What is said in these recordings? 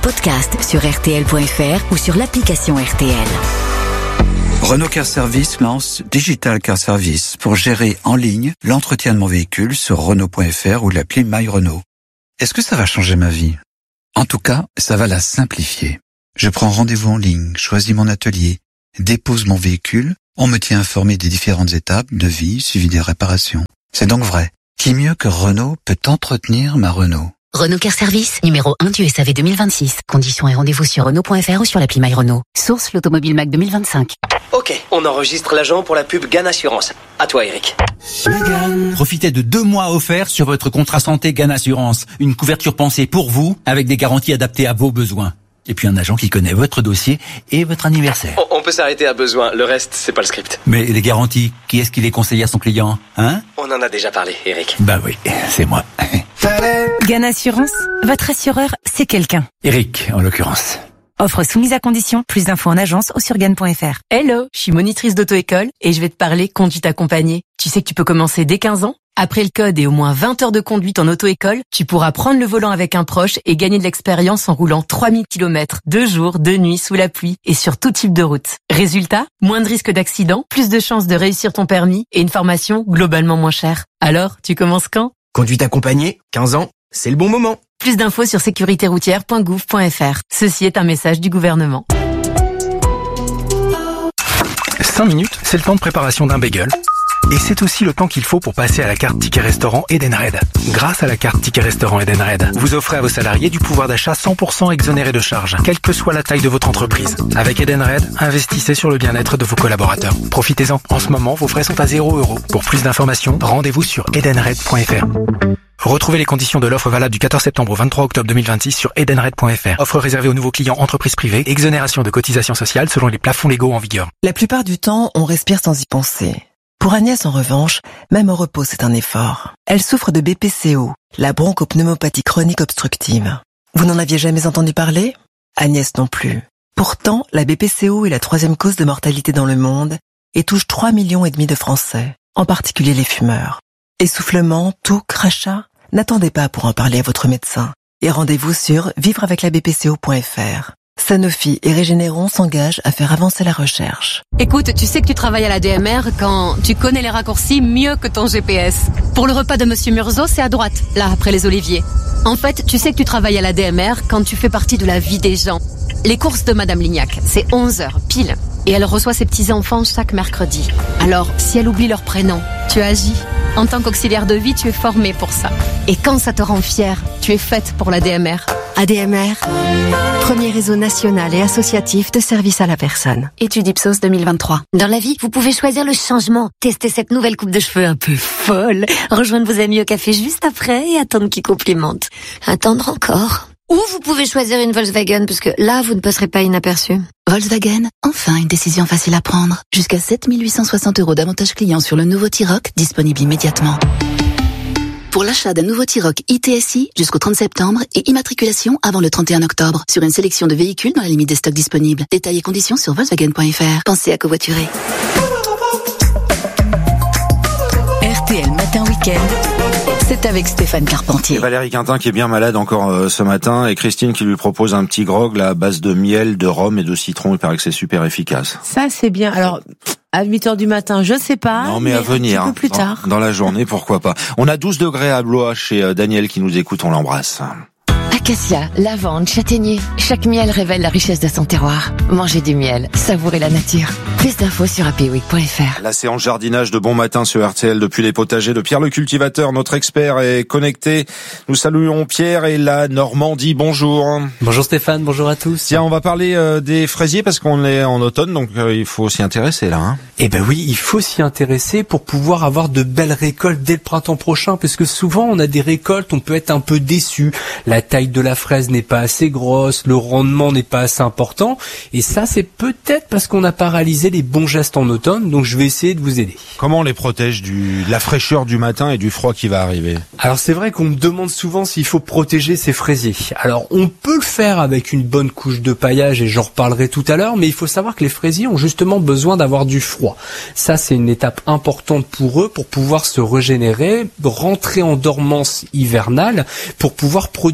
podcast sur rtl.fr ou sur l'application RTL. Renault Car Service lance Digital Car Service pour gérer en ligne l'entretien de mon véhicule sur Renault.fr ou l'appli My Renault. Est-ce que ça va changer ma vie ? En tout cas, ça va la simplifier. Je prends rendez-vous en ligne, choisis mon atelier, dépose mon véhicule, on me tient informé des différentes étapes de vie suivi des réparations. C'est donc vrai. Qui mieux que Renault peut entretenir ma Renault ? Renault Car Service, numéro 1 du SAV 2026. Conditions et rendez-vous sur Renault.fr ou sur l'appli My Renault. Source l'Automobile Mac 2025. Ok, on enregistre l'agent pour la pub GAN Assurance. À toi, Eric. Profitez de 2 mois offerts sur votre contrat santé GAN Assurance. Une couverture pensée pour vous, avec des garanties adaptées à vos besoins. Et puis un agent qui connaît votre dossier et votre anniversaire. On peut s'arrêter à besoin, le reste, c'est pas le script. Mais les garanties, qui est-ce qui les conseille à son client, hein ? On en a déjà parlé, Eric. Bah oui, c'est moi. GAN Assurance, votre assureur, c'est quelqu'un. Eric, en l'occurrence. Offre soumise à condition, plus d'infos en agence ou sur GAN.fr. Hello, je suis monitrice d'auto-école et je vais te parler conduite accompagnée. Tu sais que tu peux commencer dès 15 ans ? Après le code et au moins 20 heures de conduite en auto-école, tu pourras prendre le volant avec un proche et gagner de l'expérience en roulant 3000 km, 2 jours, 2 nuits, sous la pluie et sur tout type de route. Résultat, moins de risques d'accident, plus de chances de réussir ton permis et une formation globalement moins chère. Alors, tu commences quand ? Conduite accompagnée, 15 ans, c'est le bon moment. Plus d'infos sur sécuritéroutière.gouv.fr. Ceci est un message du gouvernement. 5 minutes, c'est le temps de préparation d'un bagel. Et c'est aussi le temps qu'il faut pour passer à la carte Ticket Restaurant Edenred. Grâce à la carte Ticket Restaurant Edenred, vous offrez à vos salariés du pouvoir d'achat 100% exonéré de charges, quelle que soit la taille de votre entreprise. Avec Edenred, investissez sur le bien-être de vos collaborateurs. Profitez-en. En ce moment, vos frais sont à 0 €. Pour plus d'informations, rendez-vous sur edenred.fr. Retrouvez les conditions de l'offre valable du 14 septembre au 23 octobre 2026 sur edenred.fr. Offre réservée aux nouveaux clients entreprises privées. Exonération de cotisations sociales selon les plafonds légaux en vigueur. La plupart du temps, on respire sans y penser. Pour Agnès, en revanche, même au repos, c'est un effort. Elle souffre de BPCO, la bronchopneumopathie chronique obstructive. Vous n'en aviez jamais entendu parler ? Agnès non plus. Pourtant, la BPCO est la 3e cause de mortalité dans le monde et touche 3,5 millions de Français, en particulier les fumeurs. Essoufflement, toux, crachat ? N'attendez pas pour en parler à votre médecin. Et rendez-vous sur vivreaveclabpco.fr. Sanofi et Régénéron s'engagent à faire avancer la recherche. Écoute, tu sais que tu travailles à la DMR quand tu connais les raccourcis mieux que ton GPS. Pour le repas de Monsieur Murzo, c'est à droite, là, après les oliviers. En fait, tu sais que tu travailles à la DMR quand tu fais partie de la vie des gens. Les courses de Madame Lignac, c'est 11h, pile. Et elle reçoit ses petits-enfants chaque mercredi. Alors, si elle oublie leur prénom, tu agis. En tant qu'auxiliaire de vie, tu es formé pour ça. Et quand ça te rend fière, tu es faite pour la DMR. ADMR, premier réseau national et associatif de services à la personne. Étude Ipsos 2023. Dans la vie, vous pouvez choisir le changement. Tester cette nouvelle coupe de cheveux un peu folle. Rejoindre vos amis au café juste après et attendre qu'ils complimentent. Attendre encore. Ou vous pouvez choisir une Volkswagen parce que là, vous ne passerez pas inaperçu. Volkswagen, enfin une décision facile à prendre. Jusqu'à 7 860 € d'avantages clients sur le nouveau T-Roc, disponible immédiatement. Pour l'achat d'un nouveau T-Roc ITSI jusqu'au 30 septembre et immatriculation avant le 31 octobre sur une sélection de véhicules dans la limite des stocks disponibles. Détails et conditions sur Volkswagen.fr. Pensez à covoiturer. RTL Matin Week-end. C'est avec Stéphane Carpentier. Et Valérie Quintin qui est bien malade encore ce matin et Christine qui lui propose un petit grog là, à base de miel, de rhum et de citron. Il paraît que c'est super efficace. Ça c'est bien. Alors à 8h du matin, je sais pas. Non mais à venir. Un peu plus tard. Dans la journée, pourquoi pas. On a 12 degrés à Blois chez Daniel qui nous écoute, on l'embrasse. Acacia, lavande, châtaignier. Chaque miel révèle la richesse de son terroir. Mangez du miel, savourez la nature. Plus d'infos sur happyweek.fr. La séance jardinage de Bon Matin sur RTL depuis les potagers de Pierre le cultivateur. Notre expert est connecté. Nous saluons Pierre et la Normandie. Bonjour. Bonjour Stéphane, bonjour à tous. Tiens, on va parler des fraisiers parce qu'on est en automne, donc il faut s'y intéresser là. Eh ben oui, il faut s'y intéresser pour pouvoir avoir de belles récoltes dès le printemps prochain, parce que souvent on a des récoltes, on peut être un peu déçu. La taille de la fraise n'est pas assez grosse, le rendement n'est pas assez important, et ça c'est peut-être parce qu'on n'a pas réalisé les bons gestes en automne, donc je vais essayer de vous aider. Comment on les protège de la fraîcheur du matin et du froid qui va arriver? Alors c'est vrai qu'on me demande souvent s'il faut protéger ces fraisiers. Alors on peut le faire avec une bonne couche de paillage, et j'en reparlerai tout à l'heure, mais il faut savoir que les fraisiers ont justement besoin d'avoir du froid. Ça c'est une étape importante pour eux, pour pouvoir se régénérer, rentrer en dormance hivernale, pour pouvoir produire plus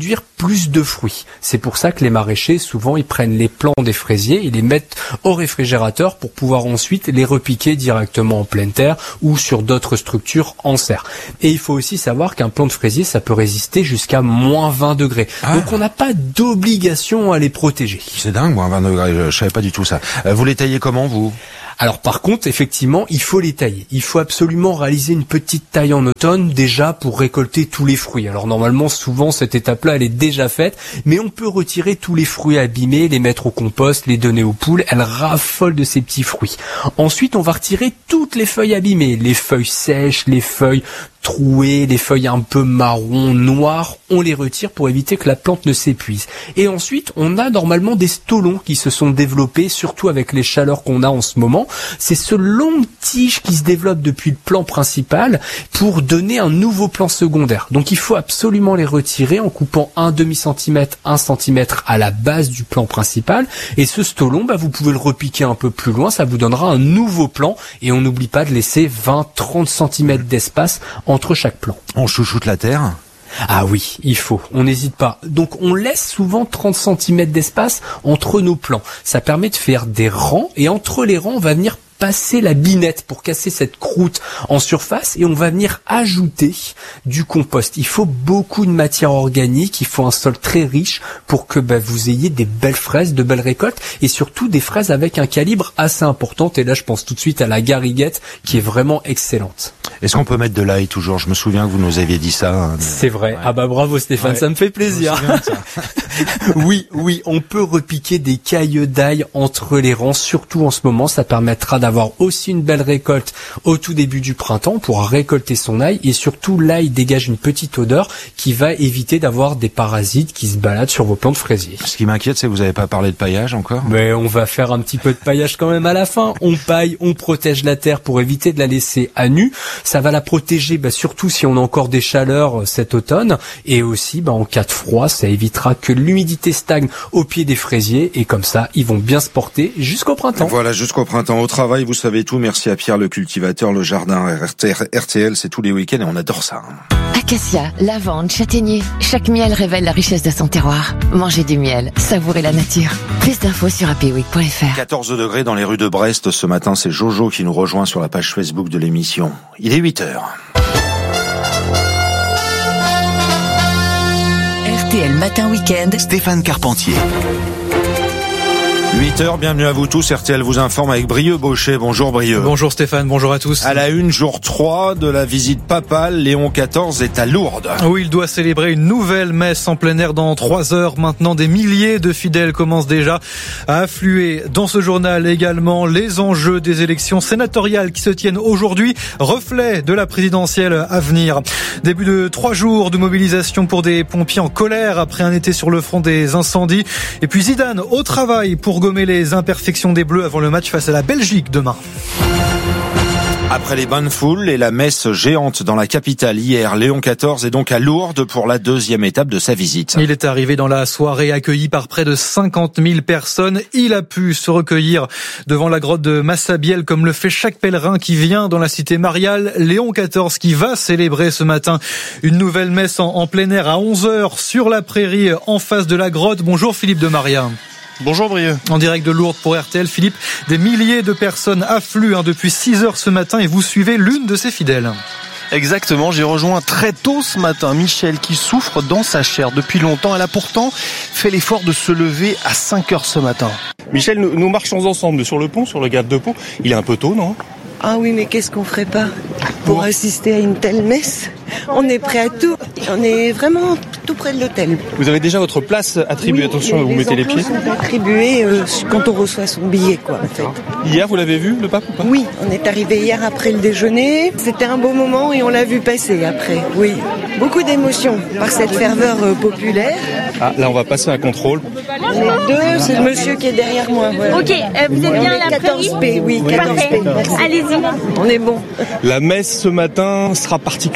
plus de fruits. C'est pour ça que les maraîchers, souvent, ils prennent les plants des fraisiers, ils les mettent au réfrigérateur pour pouvoir ensuite les repiquer directement en pleine terre ou sur d'autres structures en serre. Et il faut aussi savoir qu'un plant de fraisier, ça peut résister jusqu'à moins 20 degrés. Donc on n'a pas d'obligation à les protéger. C'est dingue, moins 20 degrés, je savais pas du tout ça. Vous les taillez comment, vous ? Alors par contre, effectivement, il faut les tailler. Il faut absolument réaliser une petite taille en automne déjà pour récolter tous les fruits. Alors normalement, souvent, cette étape-là, elle est déjà faite, mais on peut retirer tous les fruits abîmés, les mettre au compost, les donner aux poules. Elles raffolent de ces petits fruits. Ensuite, on va retirer toutes les feuilles abîmées, les feuilles sèches, les feuilles trouées, les feuilles un peu marron, noires, on les retire pour éviter que la plante ne s'épuise. Et ensuite, on a normalement des stolons qui se sont développés, surtout avec les chaleurs qu'on a en ce moment. C'est ce long tige qui se développe depuis le plant principal pour donner un nouveau plant secondaire. Donc il faut absolument les retirer en coupant un demi-centimètre, 1 centimètre à la base du plant principal. Et ce stolon, vous pouvez le repiquer un peu plus loin, ça vous donnera un nouveau plant. Et on n'oublie pas de laisser 20-30 centimètres d'espace entre chaque plant. On chouchoute la terre ? Ah oui, il faut, on n'hésite pas. Donc on laisse souvent 30 cm d'espace entre nos plants. Ça permet de faire des rangs et entre les rangs, on va venir passer la binette pour casser cette croûte en surface et on va venir ajouter du compost. Il faut beaucoup de matière organique, il faut un sol très riche pour que vous ayez des belles fraises, de belles récoltes et surtout des fraises avec un calibre assez important. Et là, je pense tout de suite à la gariguette qui est vraiment excellente. Est-ce qu'on peut mettre de l'ail toujours ? Je me souviens que vous nous aviez dit ça. C'est vrai. Ouais. Ah bravo Stéphane, ça me fait plaisir. Oui, on peut repiquer des cailloux d'ail entre les rangs, surtout en ce moment. Ça permettra d'avoir aussi une belle récolte au tout début du printemps. On pourra récolter son ail et surtout l'ail dégage une petite odeur qui va éviter d'avoir des parasites qui se baladent sur vos plants de fraisier. Ce qui m'inquiète, c'est que vous n'avez pas parlé de paillage encore. Mais on va faire un petit peu de paillage quand même à la fin. On paille, on protège la terre pour éviter de la laisser à nu. Ça va la protéger surtout si on a encore des chaleurs cet automne et aussi en cas de froid, ça évitera que l'humidité stagne au pied des fraisiers et comme ça, ils vont bien se porter jusqu'au printemps. Voilà, jusqu'au printemps. Au travail, vous savez tout. Merci à Pierre le cultivateur. Le jardin RTL, c'est tous les week-ends et on adore ça. Acacia, lavande, châtaignier. Chaque miel révèle la richesse de son terroir. Mangez du miel, savourez la nature. Plus d'infos sur happyweek.fr. 14 degrés dans les rues de Brest ce matin. C'est Jojo qui nous rejoint sur la page Facebook de l'émission. Il est 8h. RTL Matin Week-end, Stéphane Carpentier. 8h, bienvenue à vous tous. RTL vous informe avec Brieux Baucher. Bonjour Brieux. Bonjour Stéphane, bonjour à tous. À la une, jour 3 de la visite papale, Léon XIV est à Lourdes. Oui, il doit célébrer une nouvelle messe en plein air dans 3 heures. Maintenant, des milliers de fidèles commencent déjà à affluer. Dans ce journal également, les enjeux des élections sénatoriales qui se tiennent aujourd'hui, reflet de la présidentielle à venir. Début de 3 jours de mobilisation pour des pompiers en colère après un été sur le front des incendies. Et puis Zidane au travail pour gommer les imperfections des Bleus avant le match face à la Belgique demain. Après les bonnes foules et la messe géante dans la capitale hier, Léon XIV est donc à Lourdes pour la 2e étape de sa visite. Il est arrivé dans la soirée accueilli par près de 50 000 personnes. Il a pu se recueillir devant la grotte de Massabielle comme le fait chaque pèlerin qui vient dans la cité mariale. Léon XIV qui va célébrer ce matin une nouvelle messe en plein air à 11h sur la prairie en face de la grotte. Bonjour Philippe de Maria. Bonjour Brieux. En direct de Lourdes pour RTL, Philippe, des milliers de personnes affluent depuis 6h ce matin et vous suivez l'une de ces fidèles. Exactement, j'ai rejoint très tôt ce matin Michel qui souffre dans sa chair depuis longtemps. Elle a pourtant fait l'effort de se lever à 5h ce matin. Michel, nous marchons ensemble sur le pont, sur le Gave de Pau. Il est un peu tôt, non ? Ah oui, mais qu'est-ce qu'on ferait pas pour assister à une telle messe ? On est prêt à tout. On est vraiment tout près de l'hôtel. Vous avez déjà votre place attribuée. Oui, attention, vous mettez les pieds. Sont attribués quand on reçoit son billet, en fait. Hier, vous l'avez vu, le pape ou pas ? Oui, on est arrivé hier après le déjeuner. C'était un beau moment et on l'a vu passer après. Oui, beaucoup d'émotions par cette ferveur populaire. Ah, là, on va passer un contrôle. On est deux, c'est le monsieur qui est derrière moi. Voilà. Ok, vous êtes bien à la 14B, oui, 14B. Allez-y. On est bon. La messe ce matin sera particulière.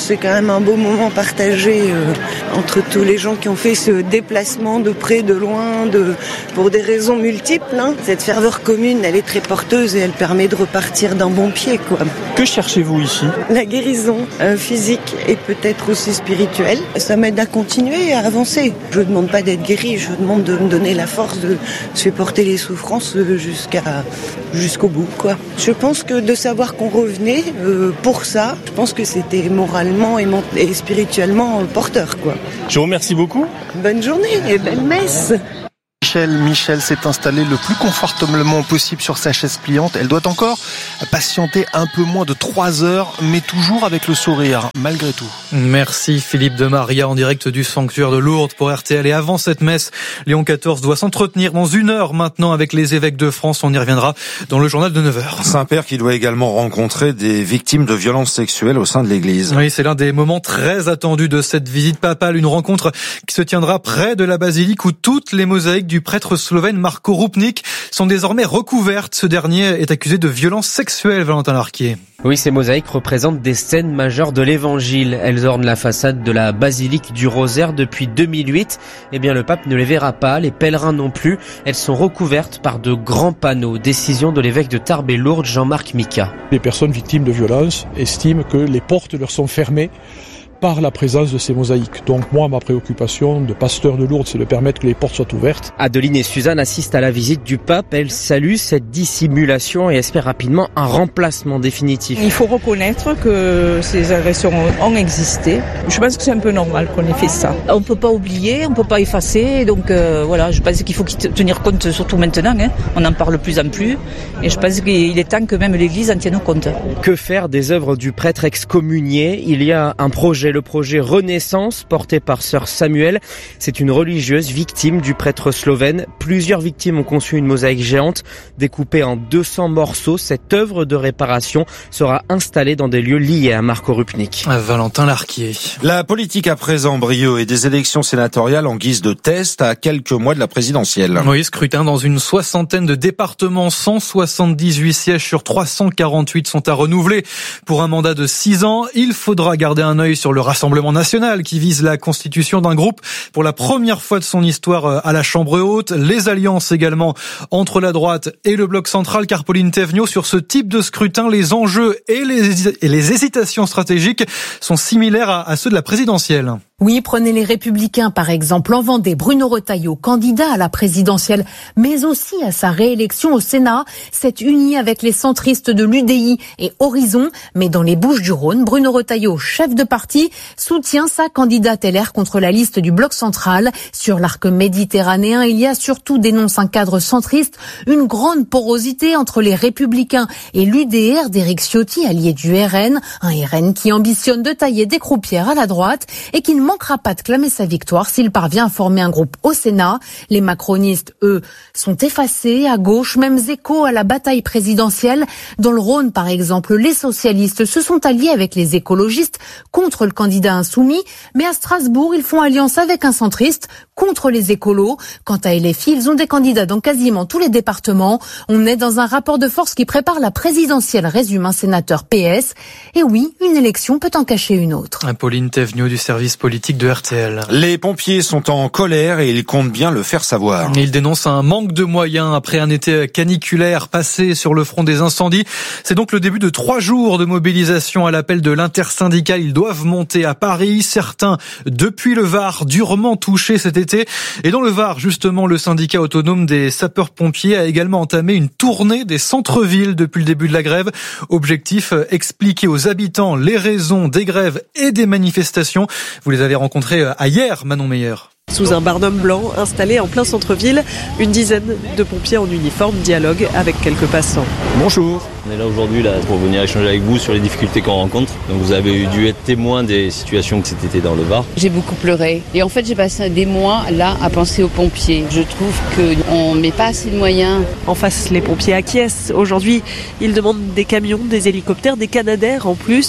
c'est quand même un beau moment partagé entre tous les gens qui ont fait ce déplacement de près, de loin, pour des raisons multiples. Cette ferveur commune, elle est très porteuse et elle permet de repartir d'un bon pied, quoi. Que cherchez-vous ici ? La guérison physique et peut-être aussi spirituelle. Ça m'aide à continuer, à avancer. Je ne demande pas d'être guéri, je demande de me donner la force de supporter les souffrances jusqu'au bout, quoi. Je pense que de savoir qu'on revenait pour ça, je pense que c'était moralement et spirituellement porteur, quoi. Je vous remercie beaucoup. Bonne journée et belle messe. Michel s'est installée le plus confortablement possible sur sa chaise pliante. Elle doit encore patienter un peu moins de 3 heures, mais toujours avec le sourire, malgré tout. Merci Philippe de Maria en direct du sanctuaire de Lourdes pour RTL. Et avant cette messe, Léon XIV doit s'entretenir dans 1 heure maintenant avec les évêques de France. On y reviendra dans le journal de 9h. Saint-Père qui doit également rencontrer des victimes de violences sexuelles au sein de l'Église. Oui, c'est l'un des moments très attendus de cette visite papale. Une rencontre qui se tiendra près de la basilique où toutes les mosaïques du prêtre slovène Marko Rupnik sont désormais recouvertes. Ce dernier est accusé de violences sexuelles, Valentin Larquier. Oui, ces mosaïques représentent des scènes majeures de l'Évangile. Elles ornent la façade de la basilique du Rosaire depuis 2008. Eh bien, le pape ne les verra pas, les pèlerins non plus. Elles sont recouvertes par de grands panneaux. Décision de l'évêque de Tarbes et Lourdes, Jean-Marc Mica. Les personnes victimes de violences estiment que les portes leur sont fermées par la présence de ces mosaïques. Donc moi, ma préoccupation de pasteur de Lourdes, c'est de permettre que les portes soient ouvertes. Adeline et Suzanne assistent à la visite du pape. Elles saluent cette dissimulation et espèrent rapidement un remplacement définitif. Il faut reconnaître que ces agressions ont existé. Je pense que c'est un peu normal qu'on ait fait ça. On ne peut pas oublier, on ne peut pas effacer. Donc voilà, je pense qu'il faut tenir compte, surtout maintenant. On en parle de plus en plus. Et je pense qu'il est temps que même l'Église en tienne compte. Que faire des œuvres du prêtre excommunié ? Il y a un projet, le projet Renaissance, porté par sœur Samuel. C'est une religieuse victime du prêtre slovène. Plusieurs victimes ont conçu une mosaïque géante découpée en 200 morceaux. Cette œuvre de réparation sera installée dans des lieux liés à Marko Rupnik. Valentin Larquier. La politique à présent, Brio, et des élections sénatoriales en guise de test à quelques mois de la présidentielle. Oui, scrutin dans une 60aine de départements, 178 sièges sur 348 sont à renouveler pour un mandat de 6 ans. Il faudra garder un œil sur le Rassemblement national qui vise la constitution d'un groupe pour la première fois de son histoire à la Chambre haute. Les alliances également entre la droite et le bloc central, car Pauline Thévenot, sur ce type de scrutin, les enjeux et les hésitations stratégiques sont similaires à ceux de la présidentielle. Oui, prenez les Républicains par exemple. En Vendée, Bruno Retailleau, candidat à la présidentielle, mais aussi à sa réélection au Sénat, s'est uni avec les centristes de l'UDI et Horizon. Mais dans les Bouches-du-Rhône, Bruno Retailleau, chef de parti, soutient sa candidate LR contre la liste du bloc central. Sur l'arc méditerranéen, il y a surtout, dénonce un cadre centriste, une grande porosité entre les Républicains et l'UDR d'Éric Ciotti, allié du RN. Un RN qui ambitionne de tailler des croupières à la droite et qui ne manquera pas de clamer sa victoire s'il parvient à former un groupe au Sénat. Les macronistes, eux, sont effacés. À gauche, mêmes échos à la bataille présidentielle. Dans le Rhône, par exemple, les socialistes se sont alliés avec les écologistes contre le candidat insoumis. Mais à Strasbourg, ils font alliance avec un centriste contre les écolos. Quant à LFI, ils ont des candidats dans quasiment tous les départements. On est dans un rapport de force qui prépare la présidentielle, résume un sénateur PS. Et oui, une élection peut en cacher une autre. Pauline Thévenot du service politique de RTL. Les pompiers sont en colère et ils comptent bien le faire savoir. Ils dénoncent un manque de moyens après un été caniculaire passé sur le front des incendies. C'est donc le début de 3 jours de mobilisation à l'appel de l'intersyndicale. Ils doivent monter à Paris. Certains depuis le Var, durement touchés cet été. Et dans le Var, justement, le syndicat autonome des sapeurs-pompiers a également entamé une tournée des centres-villes depuis le début de la grève. Objectif, expliquer aux habitants les raisons des grèves et des manifestations. Vous les avez rencontrés hier, Manon Meyer. Sous un barnum blanc installé en plein centre-ville, une dizaine de pompiers en uniforme dialoguent avec quelques passants. Bonjour. On est là aujourd'hui pour venir échanger avec vous sur les difficultés qu'on rencontre. Donc vous avez dû être témoin des situations que cet été dans le Var. J'ai beaucoup pleuré et en fait j'ai passé des mois là à penser aux pompiers. Je trouve qu'on ne met pas assez de moyens. En face, les pompiers acquiescent. Aujourd'hui, ils demandent des camions, des hélicoptères, des Canadair en plus.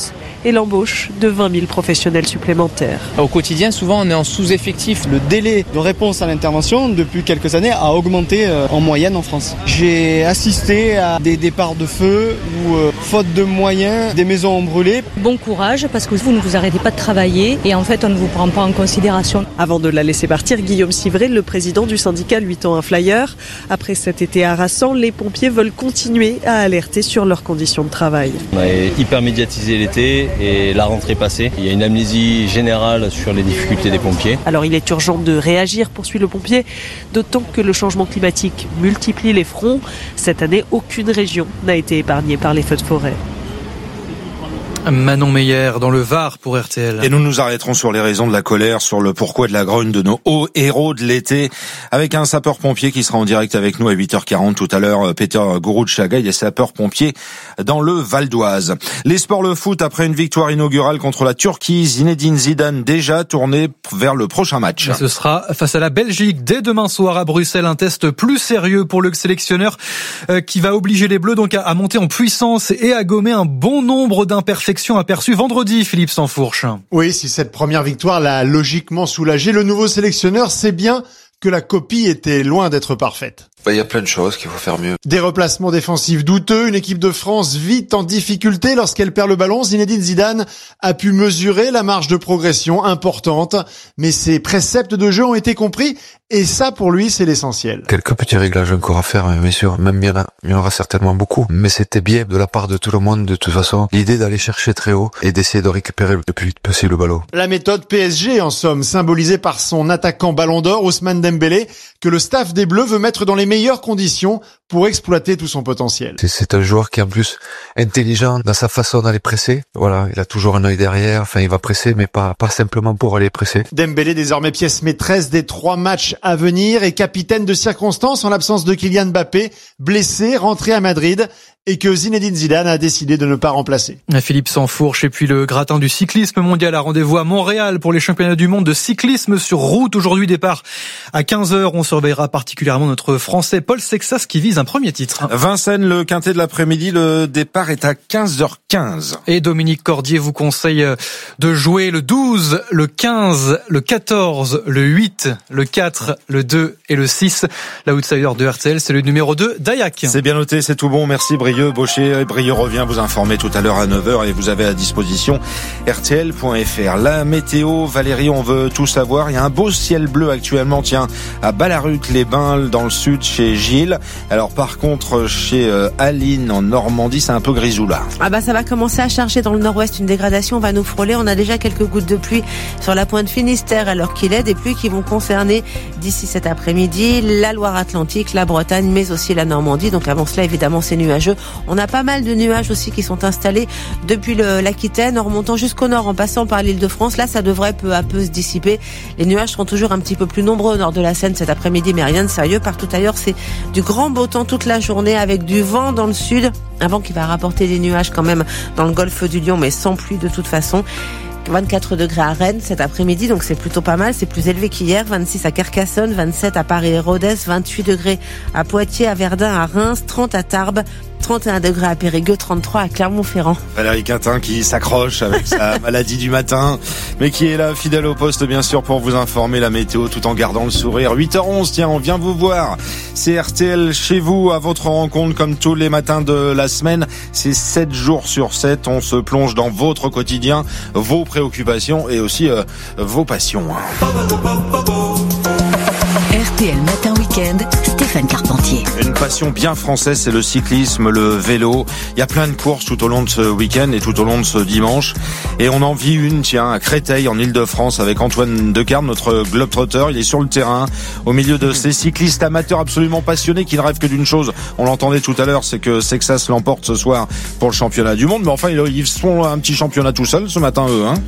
et l'embauche de 20 000 professionnels supplémentaires. Au quotidien, souvent, on est en sous-effectif. Le délai de réponse à l'intervention, depuis quelques années, a augmenté en moyenne en France. J'ai assisté à des départs de feu où, faute de moyens, des maisons ont brûlé. Bon courage, parce que vous ne vous arrêtez pas de travailler et en fait, on ne vous prend pas en considération. Avant de la laisser partir, Guillaume Civray, le président du syndicat 8 ans un flyer. Après cet été harassant, les pompiers veulent continuer à alerter sur leurs conditions de travail. On a hyper médiatisé l'été et la rentrée passée. Il y a une amnésie générale sur les difficultés des pompiers. Alors il est urgent de réagir, poursuit le pompier, d'autant que le changement climatique multiplie les fronts. Cette année, aucune région n'a été épargnée par les feux de forêt. Manon Meyer dans le Var pour RTL. Et nous nous arrêterons sur les raisons de la colère, sur le pourquoi de la grogne de nos hauts héros de l'été, avec un sapeur-pompier qui sera en direct avec nous à 8h40 tout à l'heure. Peter Gourouchaga, il est sapeur-pompier dans le Val d'Oise. Les sports, le foot, après une victoire inaugurale contre la Turquie, Zinedine Zidane déjà tourné vers le prochain match. Et ce sera face à la Belgique dès demain soir à Bruxelles, un test plus sérieux pour le sélectionneur qui va obliger les Bleus donc à monter en puissance et à gommer un bon nombre d'imperfections aperçues vendredi, Philippe Sansfourche. Oui, si cette première victoire l'a logiquement soulagé, le nouveau sélectionneur sait bien que la copie était loin d'être parfaite. Il y a plein de choses qu'il faut faire mieux. Des replacements défensifs douteux, une équipe de France vite en difficulté lorsqu'elle perd le ballon. Zinedine Zidane a pu mesurer la marge de progression importante, mais ses préceptes de jeu ont été compris et ça pour lui c'est l'essentiel. Quelques petits réglages encore à faire, bien sûr, même il y en aura certainement beaucoup, mais c'était bien de la part de tout le monde de toute façon. L'idée d'aller chercher très haut et d'essayer de récupérer le plus vite possible le ballon. La méthode PSG en somme, symbolisée par son attaquant Ballon d'Or, Ousmane Dembélé, que le staff des Bleus veut mettre dans les meilleures conditions pour exploiter tout son potentiel. C'est un joueur qui est en plus intelligent dans sa façon d'aller presser. Voilà, il a toujours un œil derrière, enfin il va presser mais pas simplement pour aller presser. Dembélé désormais pièce maîtresse des 3 matchs à venir et capitaine de circonstance en l'absence de Kylian Mbappé, blessé, rentré à Madrid et que Zinedine Zidane a décidé de ne pas remplacer. Philippe Sansfourche et puis le gratin du cyclisme mondial a rendez-vous à Montréal pour les championnats du monde de cyclisme sur route. Aujourd'hui, départ à 15h. On surveillera particulièrement notre Français Paul Sexas qui vise un premier titre. Vincennes, le quintet de l'après-midi, le départ est à 15h15. Et Dominique Cordier vous conseille de jouer le 12, le 15, le 14, le 8, le 4, le 2 et le 6. L'outsider de RTL, c'est le numéro 2, Dayak. C'est bien noté, c'est tout bon. Merci Brieux. Brieux revient vous informer tout à l'heure à 9h et vous avez à disposition rtl.fr. La météo, Valérie, on veut tout savoir. Il y a un beau ciel bleu actuellement, tiens, à Ballaruc-les-Bains, dans le sud, chez Gilles. Alors par contre, chez Aline, en Normandie, c'est un peu grisou là. Ça va commencer à charger dans le nord-ouest. Une dégradation va nous frôler. On a déjà quelques gouttes de pluie sur la pointe Finistère à l'heure qu'il est. Des pluies qui vont concerner d'ici cet après-midi la Loire-Atlantique, la Bretagne, mais aussi la Normandie. Donc avant cela, évidemment, c'est nuageux. On a pas mal de nuages aussi qui sont installés depuis l'Aquitaine, en remontant jusqu'au nord, en passant par l'Île-de-France. Là, ça devrait peu à peu se dissiper. Les nuages seront toujours un petit peu plus nombreux au nord de la Seine cet après-midi, mais rien de sérieux. Partout ailleurs, c'est du grand beau temps toute la journée avec du vent dans le sud. Un vent qui va rapporter des nuages quand même dans le golfe du Lion, mais sans pluie de toute façon. 24 degrés à Rennes cet après-midi, donc c'est plutôt pas mal, c'est plus élevé qu'hier. 26 à Carcassonne, 27 à Paris et Rodez, 28 degrés à Poitiers, à Verdun, à Reims, 30 à Tarbes, 31 degrés à Périgueux, 33 à Clermont-Ferrand. Valérie Quintin qui s'accroche avec sa maladie du matin, mais qui est là, fidèle au poste bien sûr, pour vous informer la météo tout en gardant le sourire. 8h11, tiens, on vient vous voir. C'est RTL chez vous, à votre rencontre comme tous les matins de la semaine. C'est 7 jours sur 7, on se plonge dans votre quotidien, vos préoccupations et aussi vos passions. RTL Matin Week-end, Stéphane Carpentier. Une passion bien française, c'est le cyclisme, le vélo. Il y a plein de courses tout au long de ce week-end et tout au long de ce dimanche. Et on en vit une, tiens, à Créteil, en Ile-de-France, avec Antoine Decarne, notre globetrotter. Il est sur le terrain, au milieu de ces cyclistes amateurs absolument passionnés qui ne rêvent que d'une chose. On l'entendait tout à l'heure, c'est que Sexas l'emporte ce soir pour le championnat du monde. Mais enfin, ils font un petit championnat tout seuls ce matin, eux, hein.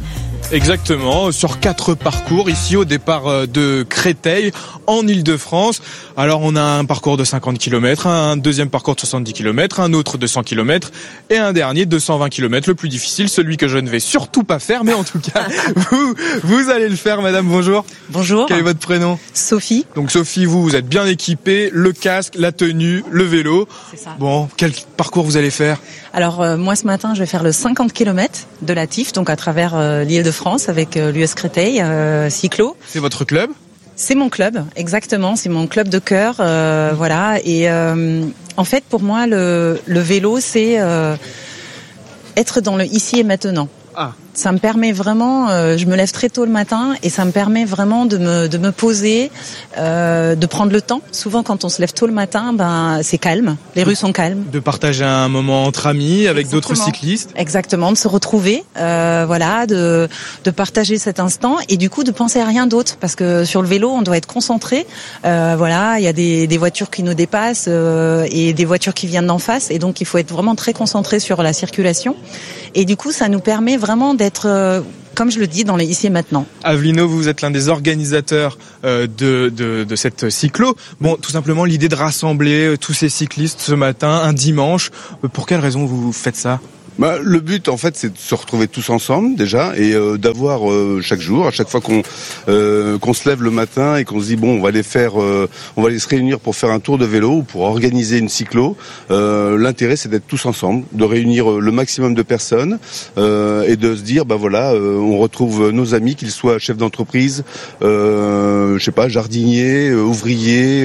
Exactement, sur 4 parcours ici au départ de Créteil en Ile-de-France. Alors on a un parcours de 50 km, un deuxième parcours de 70 km, un autre de 100 km et un dernier de 120 km, le plus difficile, celui que je ne vais surtout pas faire, mais en tout cas vous allez le faire. Madame, bonjour. Bonjour. Quel est votre prénom? Sophie. Donc Sophie, vous êtes bien équipée, le casque, la tenue, le vélo. C'est ça. Bon, quel parcours vous allez faire? Alors moi ce matin je vais faire le 50 km de la TIF, donc à travers l'Île-de-France avec l'US Créteil Cyclo. C'est votre club? C'est mon club, exactement, c'est mon club de cœur, voilà. Et en fait pour moi le vélo c'est être dans le ici et maintenant. Ah. Ça me permet vraiment, je me lève très tôt le matin et ça me permet vraiment de me poser, de prendre le temps. Souvent quand on se lève tôt le matin, c'est calme, les rues sont calmes. De partager un moment entre amis avec d'autres cyclistes. Exactement, de se retrouver, voilà, de partager cet instant et du coup de penser à rien d'autre parce que sur le vélo on doit être concentré. Voilà, il y a des voitures qui nous dépassent et des voitures qui viennent d'en face et donc il faut être vraiment très concentré sur la circulation. Et du coup ça nous permet vraiment d'être, comme je le dis, dans les ici et maintenant. Avelino, vous êtes l'un des organisateurs de cette cyclo. Bon, tout simplement l'idée de rassembler tous ces cyclistes ce matin, un dimanche. Pour quelle raison vous faites ça ? Le but en fait c'est de se retrouver tous ensemble déjà et d'avoir chaque jour, à chaque fois qu'on se lève le matin et qu'on se dit bon on va aller se réunir pour faire un tour de vélo ou pour organiser une cyclo. L'intérêt c'est d'être tous ensemble, de réunir le maximum de personnes et de se dire on retrouve nos amis, qu'ils soient chefs d'entreprise, jardiniers, ouvriers.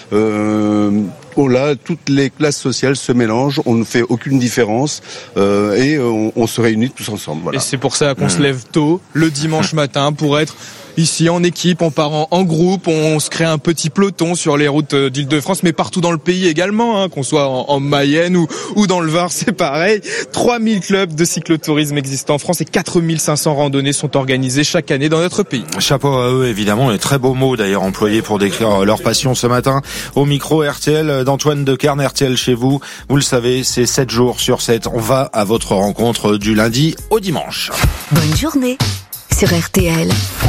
Là, toutes les classes sociales se mélangent, on ne fait aucune différence et on se réunit tous ensemble. Voilà. Et c'est pour ça qu'on se lève tôt le dimanche matin pour être ici en équipe, on part en groupe, on se crée un petit peloton sur les routes d'Île-de-France, mais partout dans le pays également, qu'on soit en Mayenne ou dans le Var, c'est pareil. 3000 clubs de cyclotourisme existent en France et 4500 randonnées sont organisées chaque année dans notre pays. Chapeau à eux, évidemment, et très beaux mots d'ailleurs employés pour décrire leur passion ce matin. Au micro RTL d'Antoine Decarne, RTL chez vous. Vous le savez, c'est 7 jours sur 7. On va à votre rencontre du lundi au dimanche. Bonne journée sur RTL.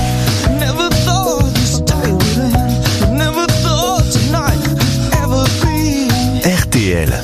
RTL,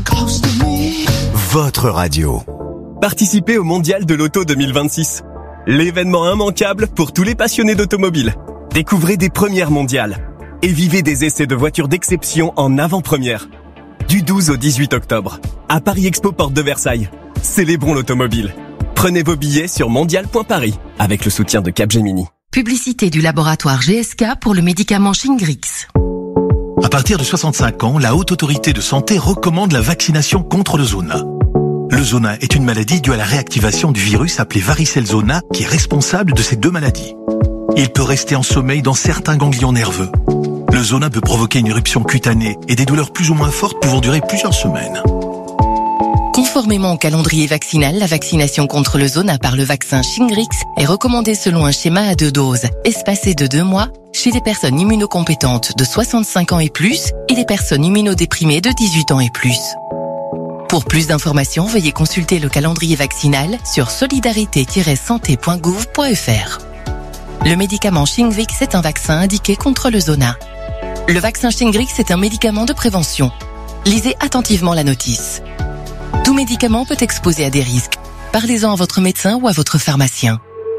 votre radio. Participez au Mondial de l'Auto 2026. L'événement immanquable pour tous les passionnés d'automobile. Découvrez des premières mondiales et vivez des essais de voitures d'exception en avant-première. Du 12 au 18 octobre, à Paris Expo Porte de Versailles. Célébrons l'automobile. Prenez vos billets sur mondial.paris avec le soutien de Capgemini. Publicité du laboratoire GSK pour le médicament Shingrix. À partir de 65 ans, la Haute Autorité de Santé recommande la vaccination contre le zona. Le zona est une maladie due à la réactivation du virus appelé varicelle zona qui est responsable de ces deux maladies. Il peut rester en sommeil dans certains ganglions nerveux. Le zona peut provoquer une éruption cutanée et des douleurs plus ou moins fortes pouvant durer plusieurs semaines. Conformément au calendrier vaccinal, la vaccination contre le zona par le vaccin Shingrix est recommandée selon un schéma à 2 doses, espacé de 2 mois, chez les personnes immunocompétentes de 65 ans et plus et les personnes immunodéprimées de 18 ans et plus. Pour plus d'informations, veuillez consulter le calendrier vaccinal sur solidarité-santé.gouv.fr. Le médicament Shingrix est un vaccin indiqué contre le zona. Le vaccin Shingrix est un médicament de prévention. Lisez attentivement la notice. Tout médicament peut exposer à des risques. Parlez-en à votre médecin ou à votre pharmacien.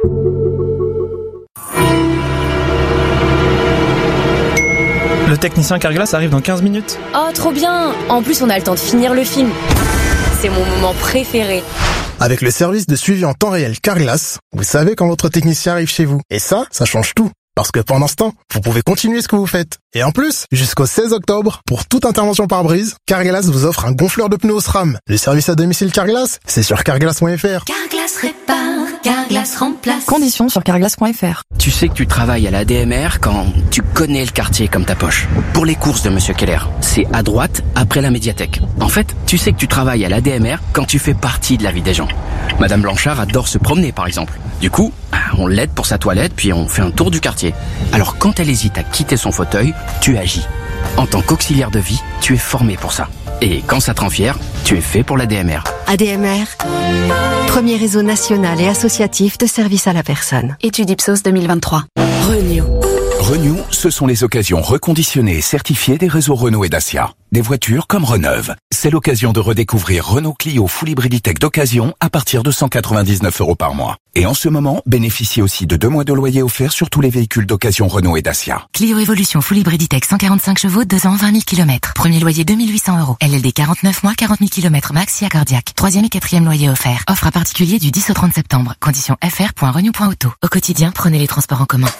Le technicien Carglass arrive dans 15 minutes. Oh, trop bien! En plus, on a le temps de finir le film. C'est mon moment préféré. Avec le service de suivi en temps réel Carglass, vous savez quand votre technicien arrive chez vous. Et ça change tout. Parce que pendant ce temps, vous pouvez continuer ce que vous faites. Et en plus, jusqu'au 16 octobre, pour toute intervention pare-brise, Carglass vous offre un gonfleur de pneus SRAM. Le service à domicile Carglass, c'est sur carglass.fr. Carglass répare, Carglass remplace. Conditions sur carglass.fr. Tu sais que tu travailles à la DMR quand tu connais le quartier comme ta poche. Pour les courses de Monsieur Keller, c'est à droite, après la médiathèque. En fait, tu sais que tu travailles à la DMR quand tu fais partie de la vie des gens. Madame Blanchard adore se promener, par exemple. Du coup, on l'aide pour sa toilette, puis on fait un tour du quartier. Alors quand elle hésite à quitter son fauteuil, tu agis. En tant qu'auxiliaire de vie, tu es formé pour ça. Et quand ça te rend fier, tu es fait pour la DMR. ADMR, premier réseau national et associatif de services à la personne. Étude Ipsos 2023. Renew, ce sont les occasions reconditionnées et certifiées des réseaux Renault et Dacia. Des voitures comme reneuves. C'est l'occasion de redécouvrir Renault Clio Full Hybrid E-Tech d'occasion à partir de 199 € par mois. Et en ce moment, bénéficiez aussi de 2 mois de loyer offerts sur tous les véhicules d'occasion Renault et Dacia. Clio Evolution Full Hybrid E-Tech 145 chevaux, 2 ans, 20 000 km. Premier loyer 2 800 €. LLD 49 mois, 40 000 km max, si accordiaque. 3e et 4e loyer offert. Offre à particulier du 10 au 30 septembre. Conditions fr.renew.auto. Au quotidien, prenez les transports en commun.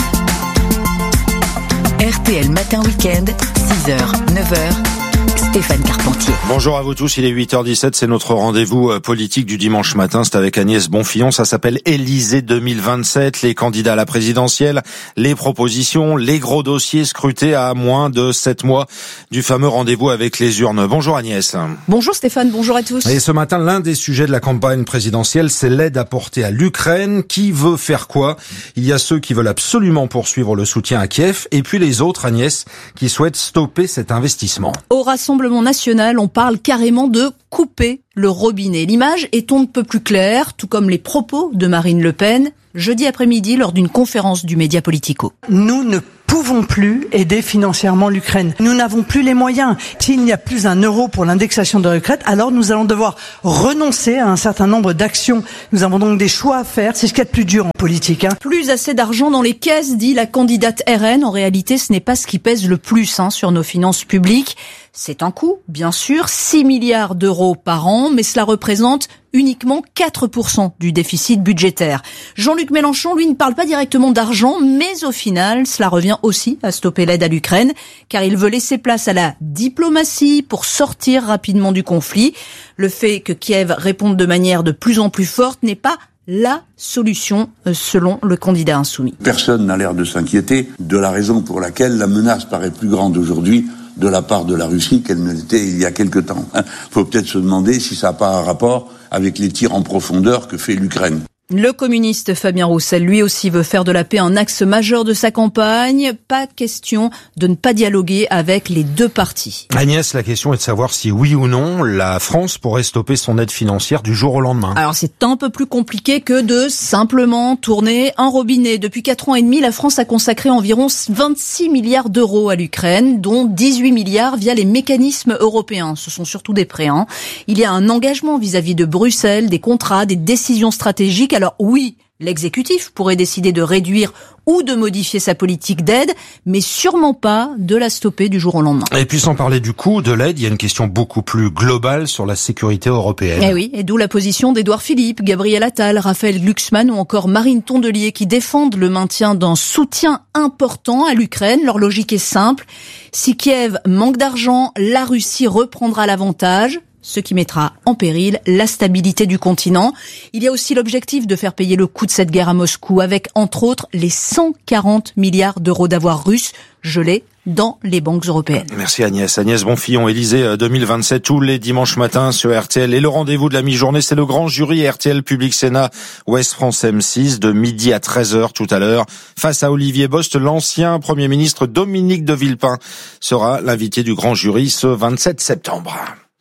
RTL Matin Week-end, 6h, 9h. Stéphane Carpentier. Bonjour à vous tous, il est 8h17, c'est notre rendez-vous politique du dimanche matin, c'est avec Agnès Bonfillon, ça s'appelle Élysée 2027, les candidats à la présidentielle, les propositions, les gros dossiers scrutés à moins de 7 mois du fameux rendez-vous avec les urnes. Bonjour Agnès. Bonjour Stéphane, bonjour à tous. Et ce matin, l'un des sujets de la campagne présidentielle, c'est l'aide apportée à l'Ukraine. Qui veut faire quoi? Il y a ceux qui veulent absolument poursuivre le soutien à Kiev, et puis les autres, Agnès, qui souhaitent stopper cet investissement. Au Rassemblement national, on parle carrément de couper le robinet. L'image est on ne peut plus claire, tout comme les propos de Marine Le Pen, jeudi après-midi lors d'une conférence du Média Politico. Nous ne pouvons plus aider financièrement l'Ukraine. Nous n'avons plus les moyens. S'il n'y a plus un euro pour l'indexation de retraite, alors nous allons devoir renoncer à un certain nombre d'actions. Nous avons donc des choix à faire. C'est ce qu'il y a de plus dur en politique. Plus assez d'argent dans les caisses, dit la candidate RN. En réalité, ce n'est pas ce qui pèse le plus sur nos finances publiques. C'est un coût, bien sûr, 6 milliards d'euros par an, mais cela représente uniquement 4% du déficit budgétaire. Jean-Luc Mélenchon, lui, ne parle pas directement d'argent, mais au final, cela revient aussi à stopper l'aide à l'Ukraine, car il veut laisser place à la diplomatie pour sortir rapidement du conflit. Le fait que Kiev réponde de manière de plus en plus forte n'est pas la solution, selon le candidat insoumis. Personne n'a l'air de s'inquiéter de la raison pour laquelle la menace paraît plus grande aujourd'hui de la part de la Russie qu'elle ne l'était il y a quelque temps. Faut peut-être se demander si ça n'a pas un rapport avec les tirs en profondeur que fait l'Ukraine. Le communiste Fabien Roussel, lui aussi, veut faire de la paix un axe majeur de sa campagne. Pas question de ne pas dialoguer avec les deux parties. Agnès, la question est de savoir si oui ou non la France pourrait stopper son aide financière du jour au lendemain. Alors c'est un peu plus compliqué que de simplement tourner un robinet. Depuis 4 ans et demi, la France a consacré environ 26 milliards d'euros à l'Ukraine, dont 18 milliards via les mécanismes européens. Ce sont surtout des prêts. Il y a un engagement vis-à-vis de Bruxelles, des contrats, des décisions stratégiques. Alors oui, l'exécutif pourrait décider de réduire ou de modifier sa politique d'aide, mais sûrement pas de la stopper du jour au lendemain. Et puis sans parler du coût de l'aide, il y a une question beaucoup plus globale sur la sécurité européenne. Eh oui, et d'où la position d'Édouard Philippe, Gabriel Attal, Raphaël Glucksmann ou encore Marine Tondelier qui défendent le maintien d'un soutien important à l'Ukraine. Leur logique est simple. Si Kiev manque d'argent, la Russie reprendra l'avantage, ce qui mettra en péril la stabilité du continent. Il y a aussi l'objectif de faire payer le coût de cette guerre à Moscou avec, entre autres, les 140 milliards d'euros d'avoirs russes gelés dans les banques européennes. Merci Agnès. Agnès Bonfillon, Élysée 2027, tous les dimanches matins sur RTL. Et le rendez-vous de la mi-journée, c'est le grand jury RTL Public Sénat Ouest France M6 de midi à 13h tout à l'heure. Face à Olivier Bost, l'ancien Premier ministre Dominique de Villepin sera l'invité du grand jury ce 27 septembre.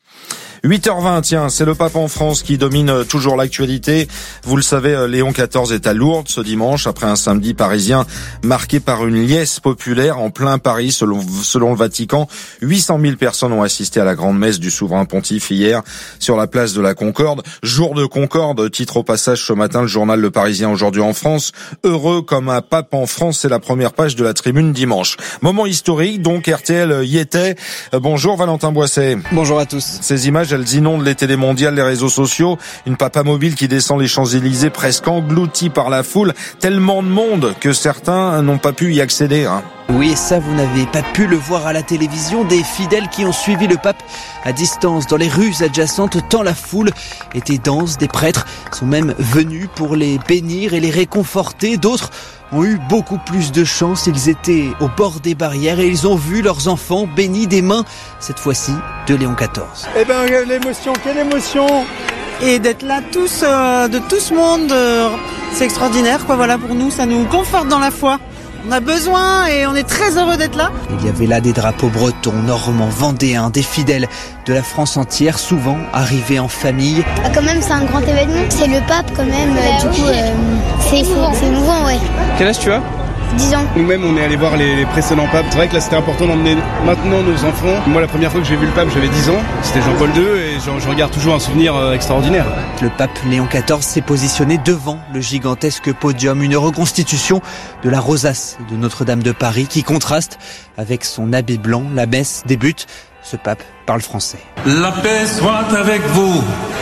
8h20, tiens, c'est le pape en France qui domine toujours l'actualité. Vous le savez, Léon XIV est à Lourdes ce dimanche, après un samedi parisien marqué par une liesse populaire en plein Paris, selon le Vatican. 800 000 personnes ont assisté à la grande messe du souverain pontife hier sur la place de la Concorde. Jour de Concorde, titre au passage ce matin le journal Le Parisien aujourd'hui en France. Heureux comme un pape en France, c'est la première page de la tribune dimanche. Moment historique, donc RTL y était. Bonjour Valentin Boisset. Bonjour à tous. Ces images, elles inondent les télémondiales, les réseaux sociaux. Une papa mobile qui descend les Champs-Élysées presque engloutie par la foule. Tellement de monde que certains n'ont pas pu y accéder. Oui, ça vous n'avez pas pu le voir à la télévision. Des fidèles qui ont suivi le pape à distance dans les rues adjacentes tant la foule était dense. Des prêtres sont même venus pour les bénir et les réconforter. D'autres ont eu beaucoup plus de chance. Ils étaient au bord des barrières et ils ont vu leurs enfants bénis des mains, cette fois-ci de Léon XIV. Eh ben, l'émotion, quelle émotion! Et d'être là tous, de tout ce monde, c'est extraordinaire, quoi. Voilà, pour nous, ça nous conforte dans la foi. On a besoin et on est très heureux d'être là. Il y avait là des drapeaux bretons, normands, vendéens, des fidèles de la France entière, souvent arrivés en famille. Quand même, c'est un grand événement. C'est le pape quand même. C'est émouvant, ouais. Quel âge tu as ? 10 ans. Nous-mêmes, on est allé voir les précédents papes. C'est vrai que là, c'était important d'emmener maintenant nos enfants. Moi, la première fois que j'ai vu le pape, j'avais 10 ans. C'était Jean-Paul II et je regarde toujours un souvenir extraordinaire. Le pape Léon XIV s'est positionné devant le gigantesque podium, une reconstitution de la rosace de Notre-Dame de Paris qui contraste avec son habit blanc. La messe débute. Ce pape parle français. La paix soit avec vous.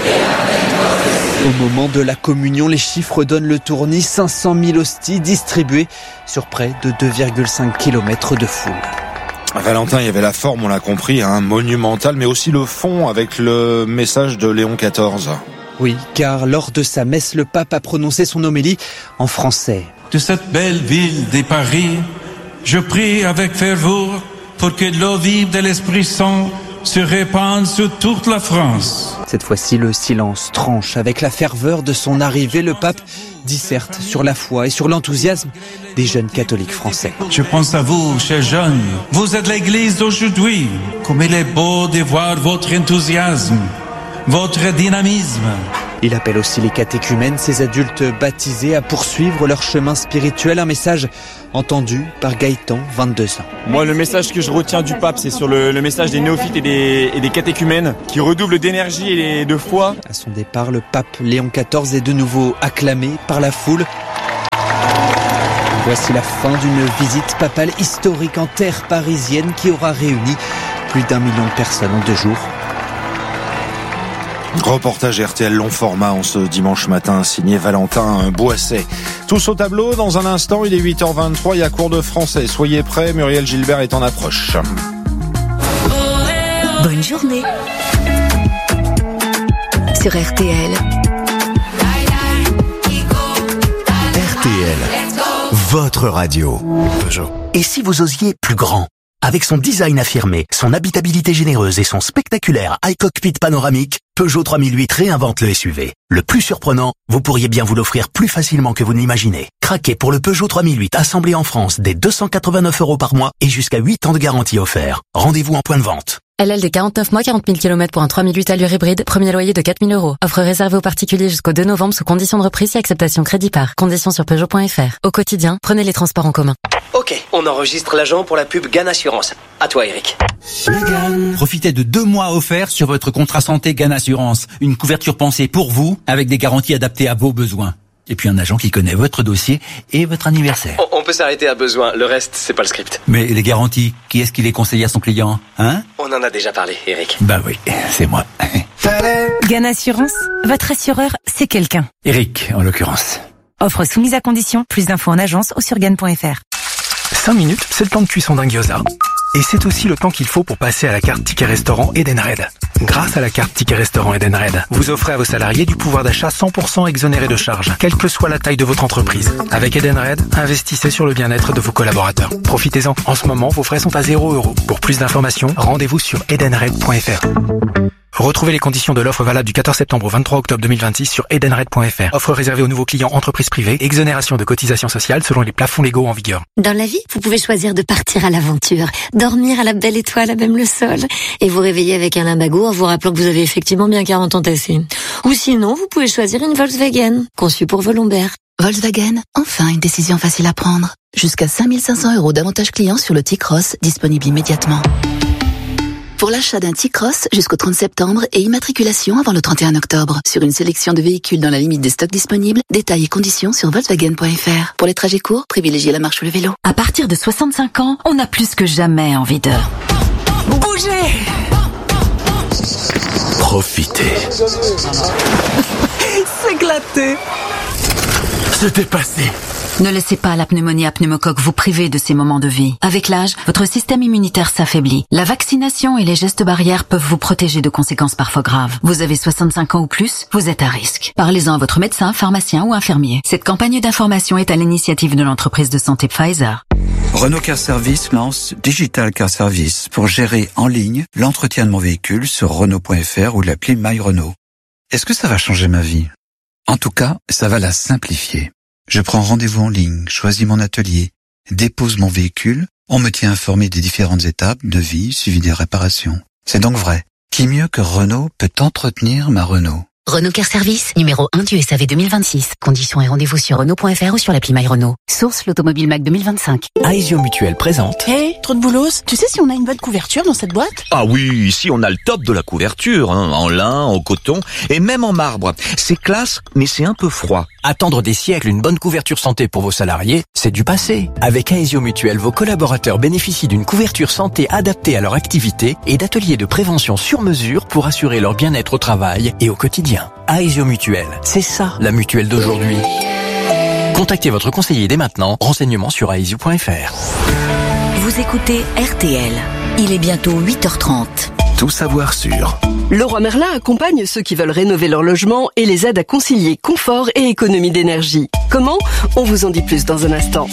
Au moment de la communion, les chiffres donnent le tournis. 500 000 hosties distribuées sur près de 2,5 km de foule. Valentin, il y avait la forme, on l'a compris, monumentale, mais aussi le fond avec le message de Léon XIV. Oui, car lors de sa messe, le pape a prononcé son homélie en français. De cette belle ville des Paris, je prie avec ferveur pour que l'eau vive de l'Esprit Saint se répande sur toute la France. Cette fois-ci, le silence tranche. Avec la ferveur de son arrivée, le pape disserte sur la foi et sur l'enthousiasme des jeunes catholiques français. Je pense à vous, chers jeunes. Vous êtes l'Église d'aujourd'hui. Comme il est beau de voir votre enthousiasme, votre dynamisme. Il appelle aussi les catéchumènes, ces adultes baptisés, à poursuivre leur chemin spirituel. Un message entendu par Gaëtan, 22 ans. Moi, le message que je retiens du pape, c'est sur le message des néophytes et des catéchumènes qui redoublent d'énergie et de foi. À son départ, le pape Léon XIV est de nouveau acclamé par la foule. Voici la fin d'une visite papale historique en terre parisienne qui aura réuni plus d'1 million de personnes en 2 jours. Reportage RTL long format en ce dimanche matin, signé Valentin Boisset. Tous au tableau, dans un instant, il est 8h23, il y a cours de français. Soyez prêts, Muriel Gilbert est en approche. Bonne journée sur RTL. RTL, votre radio. Peugeot. Et si vous osiez plus grand ? Avec son design affirmé, son habitabilité généreuse et son spectaculaire iCockpit panoramique, Peugeot 3008 réinvente le SUV. Le plus surprenant, vous pourriez bien vous l'offrir plus facilement que vous ne l'imaginez. Craquez pour le Peugeot 3008 assemblé en France dès 289 € par mois et jusqu'à 8 ans de garantie offert. Rendez-vous en point de vente. LLD 49 mois, 40 000 km pour un 3008 allure hybride, premier loyer de 4 000 €. Offre réservée aux particuliers jusqu'au 2 novembre sous conditions de reprise et acceptation crédit par. Conditions sur Peugeot.fr. Au quotidien, prenez les transports en commun. Ok, on enregistre l'agent pour la pub GAN Assurance. À toi, Eric. Profitez de 2 mois offerts sur votre contrat santé GAN Assurance. Une couverture pensée pour vous, avec des garanties adaptées à vos besoins. Et puis un agent qui connaît votre dossier et votre anniversaire. On peut s'arrêter à besoin, le reste, c'est pas le script. Mais les garanties, qui est-ce qui les conseille à son client, hein? On en a déjà parlé, Eric. Bah oui, c'est moi. GAN Assurance, votre assureur, c'est quelqu'un. Eric, en l'occurrence. Offre soumise à condition, plus d'infos en agence ou sur GAN.fr. 5 minutes, c'est le temps de cuisson d'un gyoza. Et c'est aussi le temps qu'il faut pour passer à la carte Ticket Restaurant Edenred. Grâce à la carte Ticket Restaurant Edenred, vous offrez à vos salariés du pouvoir d'achat 100% exonéré de charges, quelle que soit la taille de votre entreprise. Avec Edenred, investissez sur le bien-être de vos collaborateurs. Profitez-en. En ce moment, vos frais sont à 0 €. Pour plus d'informations, rendez-vous sur edenred.fr. Retrouvez les conditions de l'offre valable du 14 septembre au 23 octobre 2026 sur edenred.fr. Offre réservée aux nouveaux clients entreprises privées. Exonération de cotisations sociales selon les plafonds légaux en vigueur. Dans la vie, vous pouvez choisir de partir à l'aventure, dormir à la belle étoile, à même le sol, et vous réveiller avec un limbago en vous rappelant que vous avez effectivement bien 40 ans tassés. Ou sinon, vous pouvez choisir une Volkswagen, conçue pour vos lombaires. Volkswagen, enfin une décision facile à prendre. Jusqu'à 5 500 € d'avantages clients sur le T-Cross, disponible immédiatement. Pour l'achat d'un T-Cross jusqu'au 30 septembre et immatriculation avant le 31 octobre. Sur une sélection de véhicules dans la limite des stocks disponibles, détails et conditions sur Volkswagen.fr. Pour les trajets courts, privilégiez la marche ou le vélo. À partir de 65 ans, on a plus que jamais envie de bouger. Profitez. S'éclater. Se dépasser. Ne laissez pas la pneumonie à pneumocoque vous priver de ces moments de vie. Avec l'âge, votre système immunitaire s'affaiblit. La vaccination et les gestes barrières peuvent vous protéger de conséquences parfois graves. Vous avez 65 ans ou plus, vous êtes à risque. Parlez-en à votre médecin, pharmacien ou infirmier. Cette campagne d'information est à l'initiative de l'entreprise de santé Pfizer. Renault Car Service lance Digital Car Service pour gérer en ligne l'entretien de mon véhicule sur Renault.fr ou l'appli My Renault. Est-ce que ça va changer ma vie? En tout cas, ça va la simplifier. Je prends rendez-vous en ligne, choisis mon atelier, dépose mon véhicule, on me tient informé des différentes étapes de vie suivies des réparations. C'est donc vrai. Qui mieux que Renault peut entretenir ma Renault? Renault Care Service, numéro 1 du SAV 2026. Conditions et rendez-vous sur Renault.fr ou sur l'appli My Renault. Source l'Automobile Mac 2025. Aesio Mutuelle présente. Hey, trop de boulos. Tu sais si on a une bonne couverture dans cette boîte? Ah oui, ici on a le top de la couverture, en lin, en coton et même en marbre. C'est classe, mais c'est un peu froid. Attendre des siècles une bonne couverture santé pour vos salariés, c'est du passé. Avec Aesio Mutuelle, vos collaborateurs bénéficient d'une couverture santé adaptée à leur activité et d'ateliers de prévention sur mesure pour assurer leur bien-être au travail et au quotidien. Aesio Mutuelle, c'est ça la mutuelle d'aujourd'hui. Contactez votre conseiller dès maintenant. Renseignements sur aesio.fr. Vous écoutez RTL. Il est bientôt 8h30. Tout savoir sur. Leroy Merlin accompagne ceux qui veulent rénover leur logement et les aide à concilier confort et économie d'énergie. Comment? On vous en dit plus dans un instant.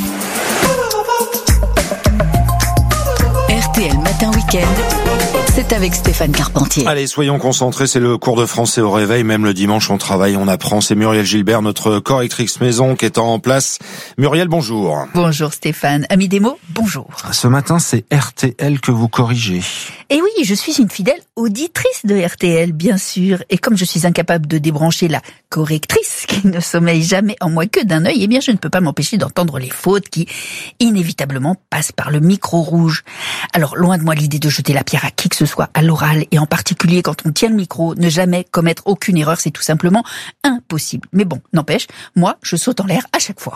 RTL Matin Week-end. C'est avec Stéphane Carpentier. Allez, soyons concentrés, c'est le cours de français au réveil. Même le dimanche, on travaille, on apprend. C'est Muriel Gilbert, notre correctrice maison, qui est en place. Muriel, bonjour. Bonjour Stéphane. Ami des mots, bonjour. Ce matin, c'est RTL que vous corrigez. Et oui, je suis une fidèle auditrice de RTL, bien sûr. Et comme je suis incapable de débrancher la correctrice, qui ne sommeille jamais en moins que d'un œil, eh bien, je ne peux pas m'empêcher d'entendre les fautes qui, inévitablement, passent par le micro rouge. Alors, loin de moi l'idée de jeter la pierre à qui que ce soit à l'oral, et en particulier quand on tient le micro, ne jamais commettre aucune erreur, c'est tout simplement impossible. Mais bon, n'empêche, moi, je saute en l'air à chaque fois.